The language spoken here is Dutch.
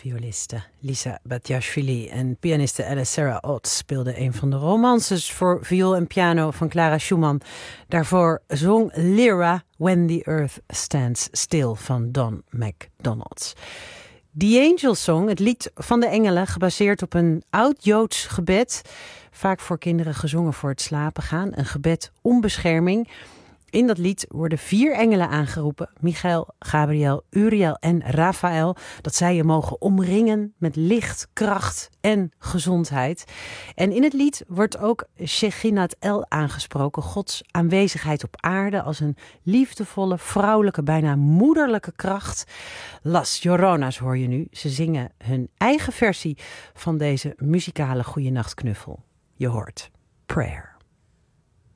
Violiste Lisa Batiashvili en pianiste Alice Sarah Ott speelden een van de romances voor viool en piano van Clara Schumann. Daarvoor zong Lyra When the Earth Stands Still van Don McDonald. The Angel Song, het lied van de engelen, gebaseerd op een oud-Joods gebed. Vaak voor kinderen gezongen voor het slapen gaan. Een gebed om bescherming. In dat lied worden 4 engelen aangeroepen. Michael, Gabriel, Uriel en Raphaël. Dat zij je mogen omringen met licht, kracht en gezondheid. En in het lied wordt ook Shechinat El aangesproken. Gods aanwezigheid op aarde als een liefdevolle, vrouwelijke, bijna moederlijke kracht. Las Lloronas hoor je nu. Ze zingen hun eigen versie van deze muzikale goeienachtknuffel. Je hoort Prayer.